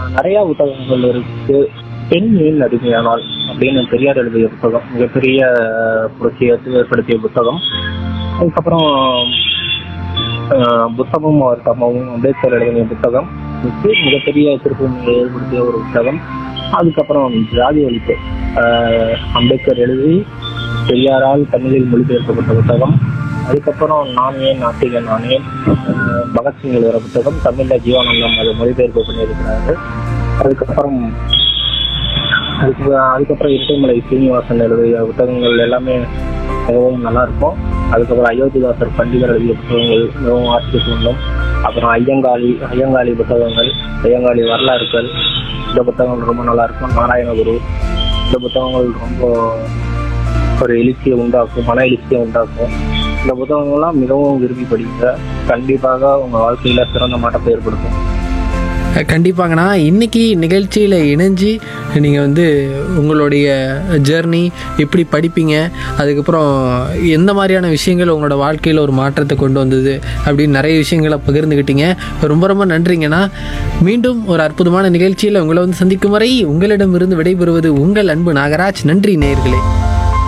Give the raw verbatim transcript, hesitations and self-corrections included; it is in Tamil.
நிறைய புத்தகங்கள் இருக்கு. பெண் ஏன் அடிமையானால் அப்படின்னு பெரியார் எழுதிய புத்தகம், மிகப்பெரிய புரட்சியை ஏற்படுத்திய புத்தகம். அதுக்கப்புறம் புத்தகமும் அவர் தம்மவும் அம்பேத்கர் எழுதிய புத்தகம் மிகப்பெரிய திருப்பணியை ஏற்படுத்திய ஒரு புத்தகம். அதுக்கப்புறம் ஜாதி ஒழிப்பு, அம்பேத்கர் எழுதி பெரியாரால் தமிழில் மொழிபெயர்க்கப்பட்ட புத்தகம். அதுக்கப்புறம் நான் ஏன் நாட்டிக நான் ஏன், பகத்சிங் எழுதுகிற புத்தகம், தமிழில் ஜீவானந்தம் அது மொழிபெயர்ப்பு பண்ணியிருக்கிறாரு. அதுக்கப்புறம் அதுக்கு அதுக்கப்புறம் இரட்டைமலை சீனிவாசன் எழுதிய புத்தகங்கள் எல்லாமே மிகவும் நல்லா இருக்கும். அதுக்கப்புறம் அயோத்திதாசர் பண்டிதர் எழுதிய புத்தகங்கள் மிகவும் வாசிக்க தூண்டும். அப்புறம் ஐயங்காளி ஐயங்காளி புத்தகங்கள், ஐயங்காளி வரலாறுகள், இந்த புத்தகங்கள் ரொம்ப நல்லா இருக்கும். நாராயணகுரு, இந்த புத்தகங்கள் ரொம்ப ஒரு எழுச்சியை உண்டாக்கும், மன எழுச்சியை உண்டாக்கும். இந்த புத்தகங்கள்லாம் மிகவும் விரும்பி படிங்க. கண்டிப்பாக உங்க வாழ்க்கையில சிறந்த மாற்றத்தை ஏற்படுத்தும். கண்டிப்பாங்கண்ணா. இன்றைக்கி நிகழ்ச்சியில் இணைஞ்சு நீங்கள் வந்து உங்களுடைய ஜேர்னி எப்படி படிப்பீங்க, அதுக்கப்புறம் எந்த மாதிரியான விஷயங்கள் உங்களோட வாழ்க்கையில் ஒரு மாற்றத்தை கொண்டு வந்தது அப்படின்னு நிறைய விஷயங்களை பகிர்ந்துக்கிட்டீங்க. ரொம்ப ரொம்ப நன்றிங்கண்ணா. மீண்டும் ஒரு அற்புதமான நிகழ்ச்சியில் உங்களை வந்து சந்திக்கும் வரை உங்களிடமிருந்து விடைபெறுவது உங்கள் அன்பு நாகராஜ். நன்றி நேயர்களே.